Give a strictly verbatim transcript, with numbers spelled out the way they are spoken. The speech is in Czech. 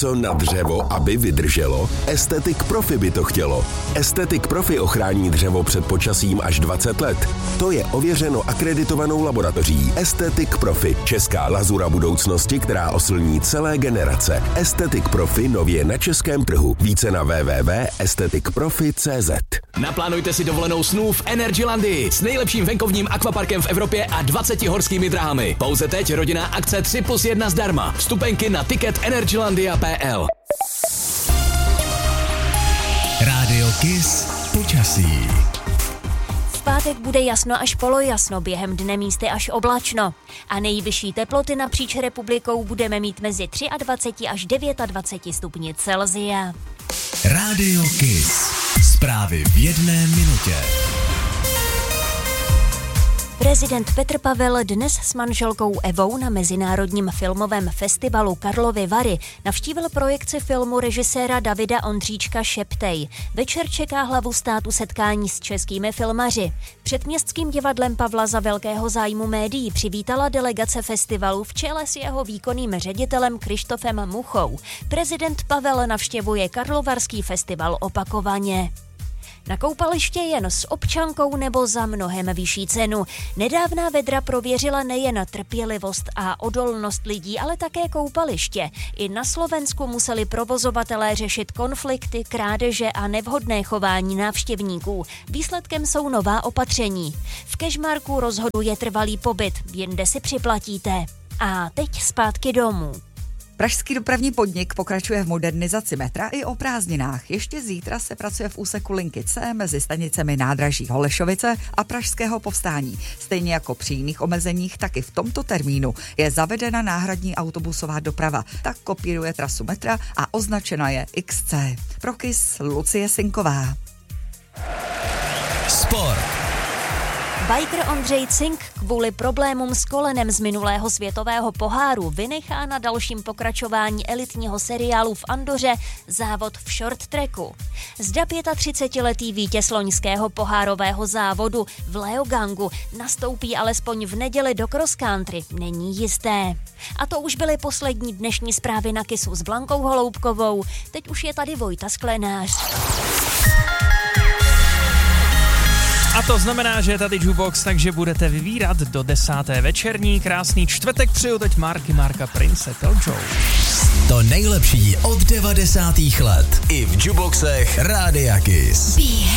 něco na dřevo, aby vydrželo? Aesthetic Profi by to chtělo. Aesthetic Profi ochrání dřevo před počasím až dvacet let. To je ověřeno akreditovanou laboratoří Aesthetic Profi, česká lazura budoucnosti, která oslní celé generace. Aesthetic Profi nově na českém trhu. Více na w w w tečka aesthetic profi tečka c z. Naplánujte si dovolenou snů v Energylandii s nejlepším venkovním akvaparkem v Evropě a dvaceti horskými dráhami. Pouze teď rodinná akce tři plus jedna zdarma. Vstupenky na ticket energylandia tečka p l. Rádio Kiss počasí. V pátek bude jasno až polojasno, během dne místy až oblačno. A nejvyšší teploty napříč republikou budeme mít mezi dvacet tři až dvacet devět stupni Celsia. Rádio Kiss. Zprávy v jedné minutě. Prezident Petr Pavel dnes s manželkou Evou na Mezinárodním filmovém festivalu Karlovy Vary navštívil projekci filmu režiséra Davida Ondříčka Šeptej. Večer čeká hlavu státu setkání s českými filmaři. Před Městským divadlem Pavla za velkého zájmu médií přivítala delegace festivalu v čele s jeho výkonným ředitelem Krištofem Muchou. Prezident Pavel navštěvuje Karlovarský festival opakovaně. Na koupaliště jen s občankou nebo za mnohem vyšší cenu. Nedávná vedra prověřila nejen trpělivost a odolnost lidí, ale také koupaliště. I na Slovensku museli provozovatelé řešit konflikty, krádeže a nevhodné chování návštěvníků. Výsledkem jsou nová opatření. V Kežmarku rozhoduje trvalý pobyt, jinde si připlatíte. A teď zpátky domů. Pražský dopravní podnik pokračuje v modernizaci metra i o prázdninách. Ještě zítra se pracuje v úseku linky C mezi stanicemi nádraží Holešovice a Pražského Povstání. Stejně jako při jiných omezeních, tak i v tomto termínu je zavedena náhradní autobusová doprava. Tak kopíruje trasu metra a označena je X C. Pro Kiss Lucie Sinková. Sport. Biker Ondřej Cink kvůli problémům s kolenem z minulého světového poháru vynechá na dalším pokračování elitního seriálu v Andoře závod v short tracku. Zda třicetiletý vítěz loňského pohárového závodu v Leogangu nastoupí alespoň v neděli do cross country, není jisté. A to už byly poslední dnešní zprávy na Kissu s Blankou Holoubkovou. Teď už je tady Vojta Sklenář. A to znamená, že je tady Jukebox, takže budete vybírat do desáté večerní. Krásný čtvrtek přeju teď Marky Marka Prince, Tell Joe. To nejlepší od devadesátých let. I v Jukeboxech Rádia Kiss.